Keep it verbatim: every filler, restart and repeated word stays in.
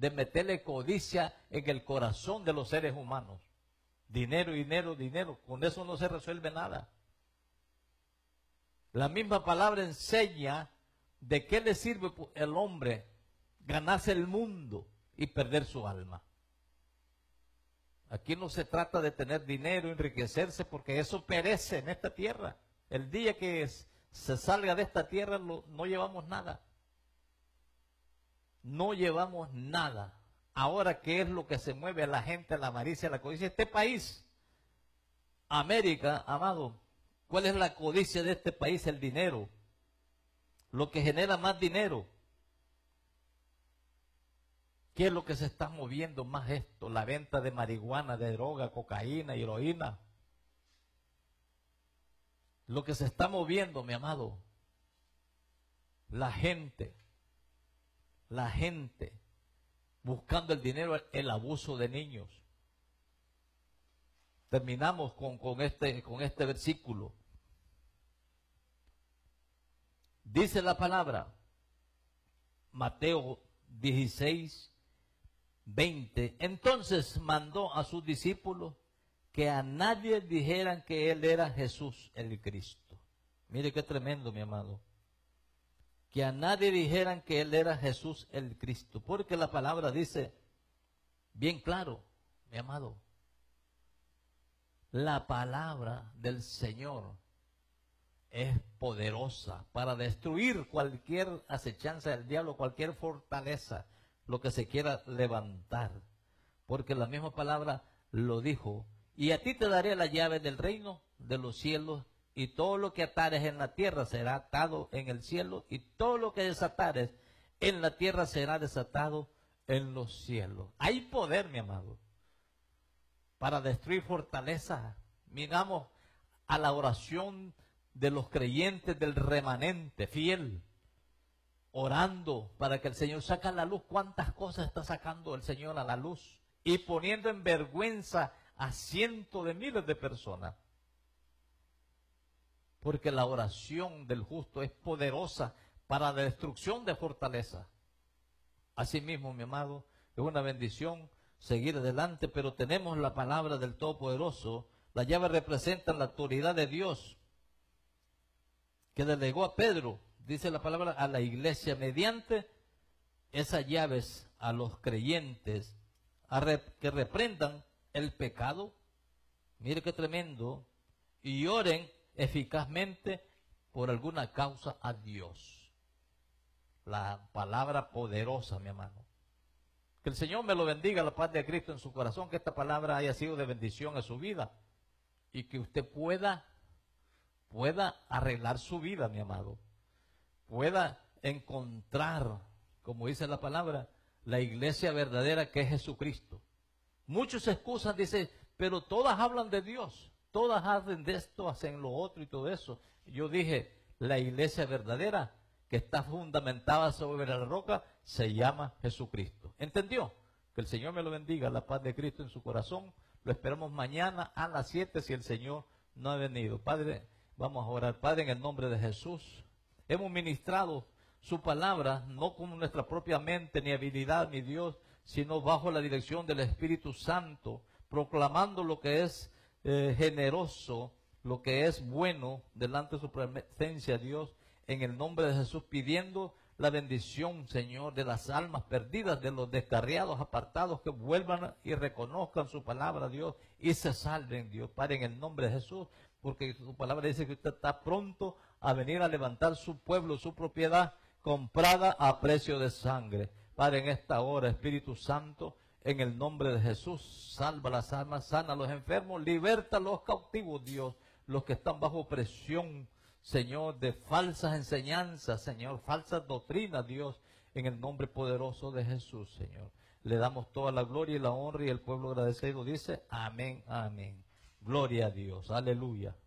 de meterle codicia en el corazón de los seres humanos. Dinero, dinero, dinero. Con eso no se resuelve nada. La misma palabra enseña de qué le sirve el hombre ganarse el mundo y perder su alma. Aquí no se trata de tener dinero, enriquecerse, porque eso perece en esta tierra. El día que es, se salga de esta tierra lo, no llevamos nada. No llevamos nada. Ahora, ¿qué es lo que se mueve a la gente, a la avaricia, a la codicia? Este país, América, amado, ¿cuál es la codicia de este país? El dinero. Lo que genera más dinero. ¿Qué es lo que se está moviendo más esto? La venta de marihuana, de droga, cocaína, heroína. Lo que se está moviendo, mi amado, la gente, la gente buscando el dinero, el abuso de niños. Terminamos con, con, este, con este versículo. Dice la palabra, Mateo dieciséis, veinte. Entonces mandó a sus discípulos que a nadie dijeran que él era Jesús el Cristo. Mire qué tremendo, mi amado. Que a nadie dijeran que él era Jesús el Cristo. Porque la palabra dice bien claro, mi amado. La palabra del Señor es poderosa para destruir cualquier acechanza del diablo, cualquier fortaleza, lo que se quiera levantar. Porque la misma palabra lo dijo. Y a ti te daré la llave del reino de los cielos, y todo lo que atares en la tierra será atado en el cielo, y todo lo que desatares en la tierra será desatado en los cielos. Hay poder, mi amado, para destruir fortalezas. Miramos a la oración de los creyentes del remanente fiel, orando para que el Señor saque a la luz. ¿Cuántas cosas está sacando el Señor a la luz? Y poniendo en vergüenza a cientos de miles de personas. Porque la oración del justo es poderosa para la destrucción de fortaleza. Asimismo, mi amado, es una bendición seguir adelante, pero tenemos la palabra del Todopoderoso. La llave representa la autoridad de Dios que delegó a Pedro, dice la palabra, a la iglesia mediante esas llaves a los creyentes a rep que reprendan el pecado. Mire qué tremendo. Y oren eficazmente por alguna causa a Dios. La palabra poderosa, mi hermano. Que el Señor me lo bendiga, la paz de Cristo en su corazón, que esta palabra haya sido de bendición a su vida y que usted pueda, pueda arreglar su vida, mi amado. Pueda encontrar, como dice la palabra, la iglesia verdadera que es Jesucristo. Muchos excusan, dice, pero todas hablan de Dios. Todas hacen de esto, hacen lo otro y todo eso. Yo dije, la iglesia verdadera que está fundamentada sobre la roca se llama Jesucristo. ¿Entendió? Que el Señor me lo bendiga, la paz de Cristo en su corazón. Lo esperamos mañana a las siete si el Señor no ha venido. Padre, vamos a orar. Padre, en el nombre de Jesús, hemos ministrado su palabra, no con nuestra propia mente, ni habilidad, ni Dios, sino bajo la dirección del Espíritu Santo, proclamando lo que es Eh, generoso, lo que es bueno delante de su presencia, Dios, en el nombre de Jesús, pidiendo la bendición, Señor, de las almas perdidas, de los descarriados, apartados, que vuelvan y reconozcan su palabra, Dios, y se salven, Dios, Padre, en el nombre de Jesús, porque su palabra dice que usted está pronto a venir a levantar su pueblo, su propiedad, comprada a precio de sangre. Padre, en esta hora, Espíritu Santo, en el nombre de Jesús, salva las almas, sana a los enfermos, liberta a los cautivos, Dios, los que están bajo presión, Señor, de falsas enseñanzas, Señor, falsas doctrinas, Dios, en el nombre poderoso de Jesús, Señor. Le damos toda la gloria y la honra, y el pueblo agradecido dice, amén, amén. Gloria a Dios, aleluya.